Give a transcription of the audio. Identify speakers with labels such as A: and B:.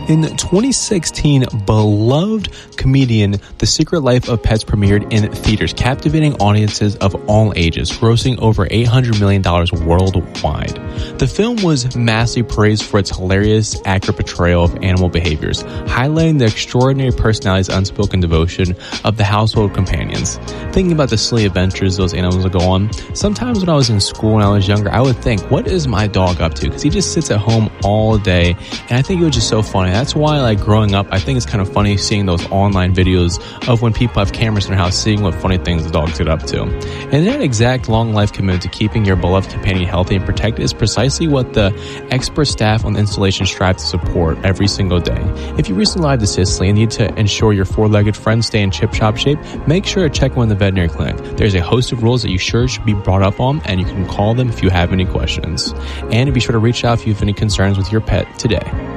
A: In 2016, beloved comedian The Secret Life of Pets premiered in theaters, captivating audiences of all ages, grossing over $800 million worldwide. The film was massively praised for its hilarious, accurate portrayal of animal behaviors, highlighting the extraordinary personalities and unspoken devotion of the household companions. Thinking about the silly adventures those animals would go on, sometimes when I was in school when I was younger, I would think, what is my dog up to? Because he just sits at home all day, and I think it was just so funny. That's why, like, growing up, I think it's kind of funny seeing those online videos of when people have cameras in their house, seeing what funny things the dogs get up to. And that exact long life commitment to keeping your beloved companion healthy and protected is precisely what the expert staff on the installation strive to support every single day. If you recently arrived to Sicily and need to ensure your four-legged friends stay in chip-chop shape, make sure to check in with the veterinary clinic. There's a host of rules that you sure should be brought up on, and you can call them if you have any questions. And be sure to reach out if you have any concerns with your pet today.